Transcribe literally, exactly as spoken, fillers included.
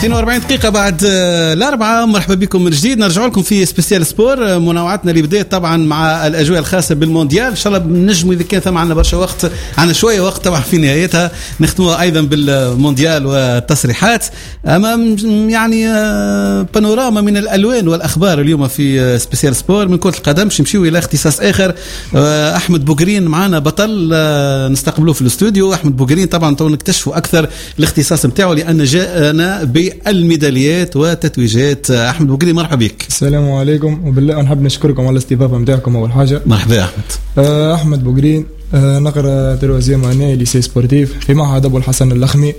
اثنين وأربعين دقيقة بعد الأربعة. مرحبا بكم من جديد. نرجع لكم في سبيسيال سبور، منوعاتنا اللي بدأت طبعا مع الأجواء الخاصة بالمونديال. إن شاء الله بنجم إذا كان ثم عنا برشا وقت، عنا شوية وقت طبعا في نهايتها نختموها أيضا بالمونديال والتصريحات. أمام يعني بانوراما من الألوان والأخبار اليوم في سبيسيال سبور من كرة القدم. نمشيو إلى اختصاص آخر. أحمد بوغرين معنا بطل نستقبله في الاستوديو. أحمد بوغرين طبعا تو نكتشفوا أكثر الاختصاص متاعه لأن جاءنا بالميداليات وتتويجات. أحمد بوغرين مرحبا بك. السلام عليكم، وبالله نحب نشكركم على الاستضافة متاعكم. أول حاجة مرحبا يا أحمد. أحمد بوغرين، نقرأ تروازيام أناي ليسي سبورتيف في معهد أبو الحسن اللخمي